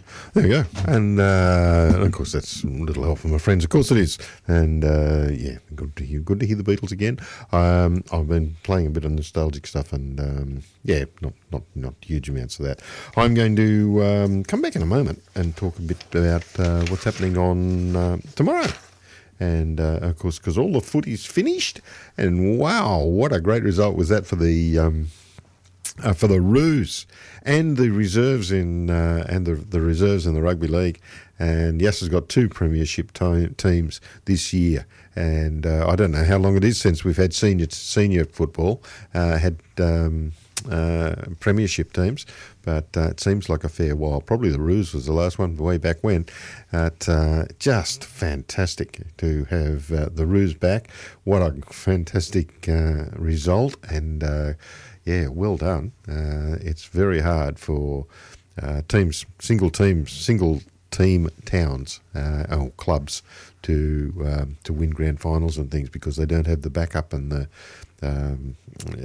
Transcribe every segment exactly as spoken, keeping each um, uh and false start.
There you go. And, uh, of course, that's a little help from my friends. Of course it is. And, uh, yeah, good to hear good to hear the Beatles again. Um, I've been playing a bit of nostalgic stuff and, um, yeah, not, not, not huge amounts of that. I'm going to um, come back in a moment and talk a bit about uh, what's happening on uh, tomorrow. And, uh, of course, because all the footy's finished. And, wow, what a great result was that for the... Um, Uh, for the Roos and the reserves in uh, and the the reserves in the rugby league, and Yass has got two premiership to- teams this year, and uh, I don't know how long it is since we've had senior senior football uh, had um, uh, premiership teams, but uh, it seems like a fair while. Probably the Roos was the last one way back when. But, uh, just fantastic to have uh, the Roos back. What a fantastic uh, result, and. Uh, Yeah, well done. Uh, it's very hard for uh, teams, single teams, single team towns uh, or clubs to um, to win grand finals and things because they don't have the backup and the um,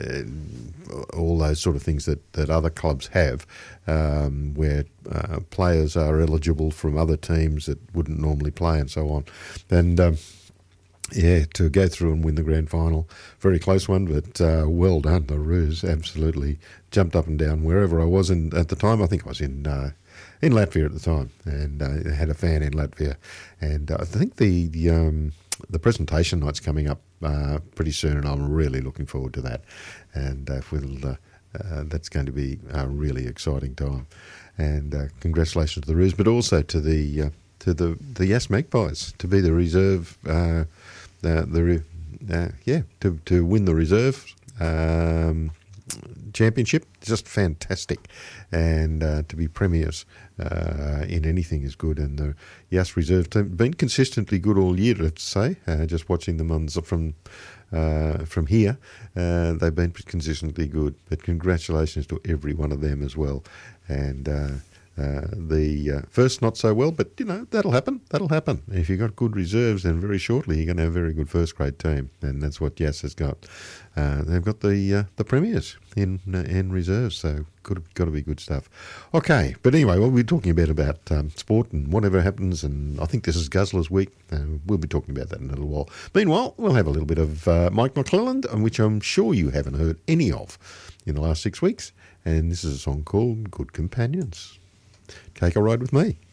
uh, all those sort of things that, that other clubs have, um, where uh, players are eligible from other teams that wouldn't normally play and so on, and. Um, Yeah, to go through and win the grand final. Very close one, but uh, well done. The Roos absolutely jumped up and down wherever I was in, at the time. I think I was in uh, in Latvia at the time and uh, had a fan in Latvia. And uh, I think the the, um, the presentation night's coming up uh, pretty soon, and I'm really looking forward to that. And uh, we'll, uh, uh, that's going to be a really exciting time. And uh, congratulations to the Roos, but also to the uh, to the the Yass Magpies to be the reserve. Uh, Uh, the uh, yeah to to win the reserve um, championship, just fantastic, and uh, to be premiers uh, in anything is good. And the Yass reserve team been consistently good all year. Let's say, uh, just watching them on from uh, from here, uh, they've been consistently good. But congratulations to every one of them as well, and. Uh, Uh, the uh, first not so well, but you know that'll happen. That'll happen. If you've got good reserves, then very shortly you're going to have a very good first grade team, and that's what Yass has got. Uh, they've got the uh, the premiers in uh, in reserves, so could got to be good stuff. Okay, but anyway, well, we're talking about about um, sport and whatever happens, and I think this is Guzzlers Week. Uh, we'll be talking about that in a little while. Meanwhile, we'll have a little bit of uh, Mike McClelland, which I'm sure you haven't heard any of in the last six weeks, and this is a song called "Good Companions." Take a ride with me.